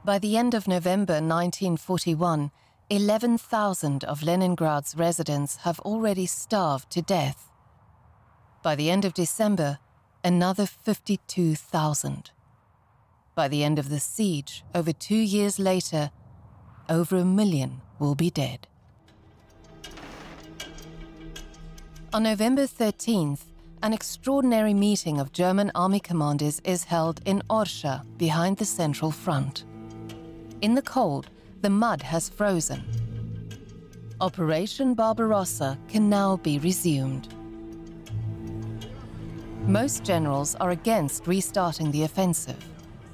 By the end of November 1941, 11,000 of Leningrad's residents have already starved to death. By the end of December, another 52,000. By the end of the siege, over 2 years later, over 1 million will be dead. On November 13th, an extraordinary meeting of German army commanders is held in Orsha, behind the Central Front. In the cold, the mud has frozen. Operation Barbarossa can now be resumed. Most generals are against restarting the offensive.